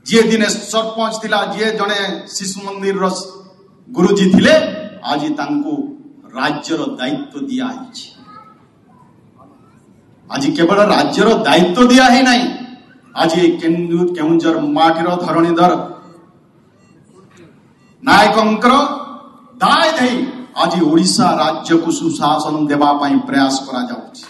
जी दिने सरपंच थिला जी जड़े शिशु मंदिर गुरुजी थिले आज तांको राज्यर दायित्व दिया आज केवल राज्यर दायित्व दिया ही नहीं आज केउंझर माटीर धरणीधर नायकंकर दाय दे आज ओडिशा राज्य को सुशासन देवा पाई प्रयास करा जाउछि।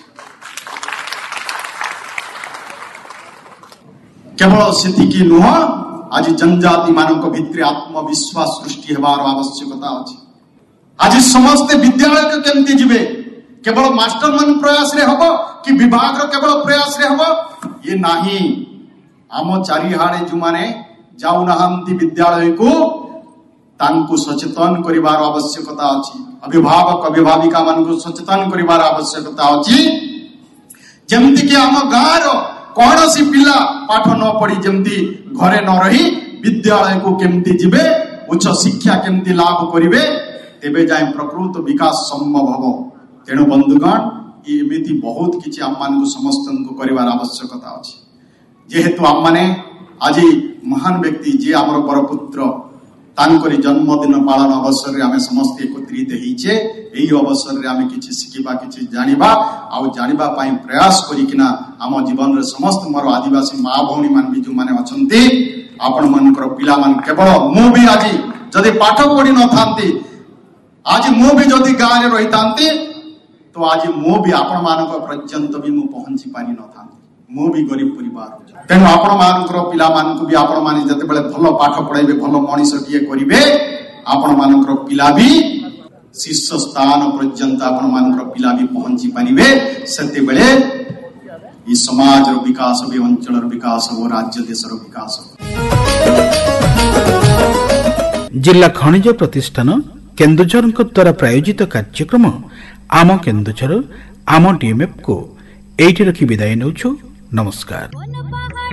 केवल सेतिकी नुह आज जनजाति मानक भितर आत्मविश्वास सृष्टि हेबार आवश्यकता अछि। आज समस्त विद्यालय के केमती जिबे केवल मास्टर मन प्रयास रे हबो कि विभाग रो केवल प्रयास रे हबो ये नाही। आम चारिहाड़े जो माने जाऊ नाहंती विद्यालय को तांको सचेतन करिवार आवश्यकता अछि। अभिभावक अभिभाविका मान को सचेतन करिवार आवश्यकता अछि। जेमती कि आम गाँव रो कौनसी पिला पाठ न पढ़ी जमती घरे न रही विद्यालय को केमती जिबे उच्च शिक्षा केमती लाभ करिवे तेबे जाए प्रकृत विकास संभव हबो। तेणु बंधुगण एमिति बहुत किछि आम मान को समस्त को करिवार आवश्यकता अछि। जेहेतु आम माने आज महान व्यक्ति जे आमर परपुत्र तांकरी जन्मदिन पालन अवसर रे आमे समस्त एकत्रित हेइछे। एही अवसर रे आमे किछि सिखिबा किछि जानिबा आउ जानिबा पई प्रयास करिकिना आम जीवन रे समस्त मोर आदिवासी माँ भौणी मान भी जो माने अछंती आपण मानकर पिला मान केवल मु भी आज जदि पाठ पढ़ी न थांती आज मु भी जदि गाँ रे रही थांती तो आज मु भी आपण मानक पर्यंत भी मु पहुंची पारि न थांती। मु भी गरीब परिवार तेणु आपण मानकर पिला मान को भी आपण माने जते बेले भलो पाठ पढ़ाइबे भलो मनीषटिए करिवे आपण मानकर पिला भी शीर्ष स्थान पर्यंत आपण मानकर पिला भी पहुंची पारिबे। सेते बेले ई समाज रो विकास भी अंचल रो विकास हो राज्य देश रो विकास हो। जिला खनिज प्रतिष्ठान केन्दुझर द्वारा प्रायोजित कार्यक्रम आम केन्दुझर आम डीएमएफ को एठी रखी विदाय नउछु। नमस्कार।